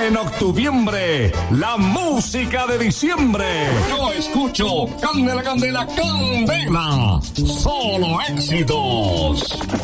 en octubre, la música de diciembre. Yo escucho Candela, Candela, Candela. Solo éxitos.